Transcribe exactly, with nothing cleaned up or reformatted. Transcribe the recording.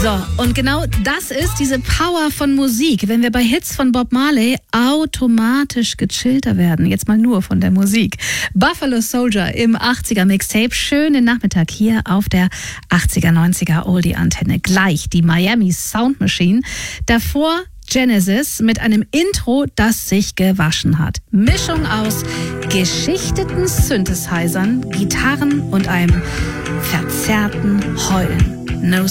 So, und genau das ist diese Power von Musik. Wenn wir bei Hits von Bob Marley automatisch gechillter werden. Jetzt mal nur von der Musik. Buffalo Soldier im achtziger Mixtape. Schönen Nachmittag hier auf der achtziger, neunziger Oldie-Antenne. Gleich die Miami Sound Machine. Davor Genesis mit einem Intro, das sich gewaschen hat. Mischung aus geschichteten Synthesizern, Gitarren und einem verzerrten Heulen. No